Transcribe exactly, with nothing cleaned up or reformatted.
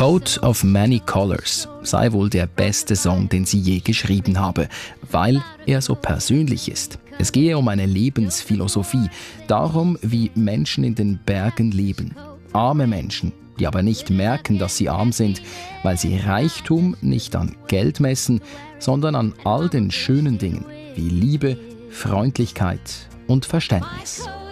Coat of Many Colors sei wohl der beste Song, den sie je geschrieben habe, weil er so persönlich ist. Es gehe um eine Lebensphilosophie, darum, wie Menschen in den Bergen leben. Arme Menschen, die aber nicht merken, dass sie arm sind, weil sie Reichtum nicht an Geld messen, sondern an all den schönen Dingen wie Liebe, Freundlichkeit und Verständnis.